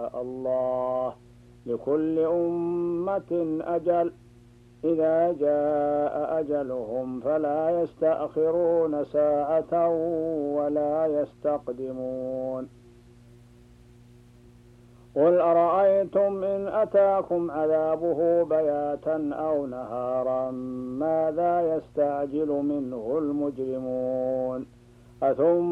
شاء الله، لكل أمة أجل، إذا جاء أجلهم فلا يستأخرون ساعة ولا يستقدمون. قل أرأيتم إن أتاكم عذابه بياتا أو نهارا ماذا يستعجل منه المجرمون؟ أثم